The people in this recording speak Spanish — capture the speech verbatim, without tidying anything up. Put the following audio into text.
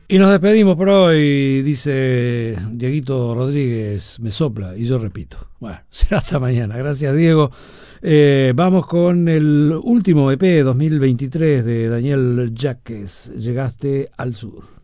Y nos despedimos por hoy, dice Dieguito Rodríguez, me sopla y yo repito. Bueno, será hasta mañana. Gracias, Diego. Eh, vamos con el último E P dos mil veintitrés de Daniel Jacques, Llegaste al Sur.